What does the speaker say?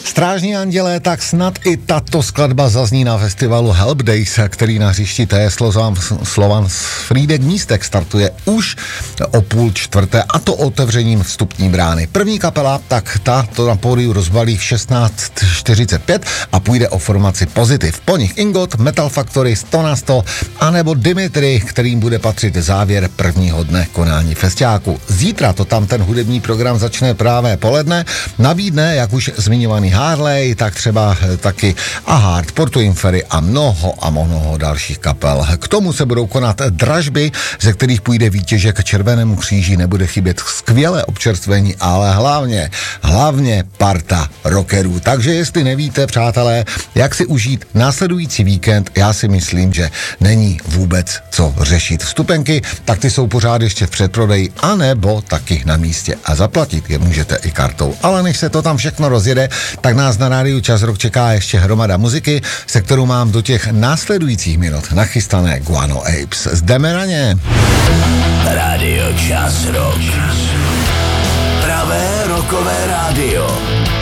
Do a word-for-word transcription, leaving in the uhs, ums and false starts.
Strážní andělé, tak snad i tato skladba zazní na festivalu Help Days, který na hřišti T. Slovan, Slovan Frýdek Místek startuje už o půl čtvrté, a to otevřením vstupní brány. První kapela, tak ta to na pódiu rozbalí v šestnáct čtyřicet pět a půjde o formaci Pozitiv. Po nich Ingot, Metal Factory, sto na sto, anebo Dimitri, kterým bude patřit závěr prvního dne konání festiáku. Zítra to tam ten hudební program začne právě poledne, nabídne, jak už zmiňovaný Harley, tak třeba taky A Hard, Porto Infery a mnoho a mnoho dalších kapel. K tomu se budou konat dražby, ze kterých půjde výtěžek k Červenému kříži, nebude chybět skvělé občerstvení, ale hlavně, hlavně parta rockerů. Takže jestli nevíte, přátelé, jak si užít následující víkend, já si myslím, že není vůbec co řešit. Vstupenky, tak ty jsou pořád ještě v předprodeji, anebo taky na místě a zaplatit je můžete i kartou. Ale než se to tam všechno rozjede, tak nás na rádiu Čas Rock čeká ještě hromada muziky, se kterou mám do těch následujících minut nachystané Guano Apes. Jdeme na ně. Rádio Čas Rock. Pravé rockové rádio.